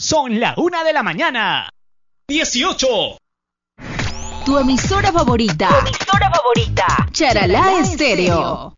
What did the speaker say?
Son la 1:00 18. Tu emisora favorita. Charalá Estéreo.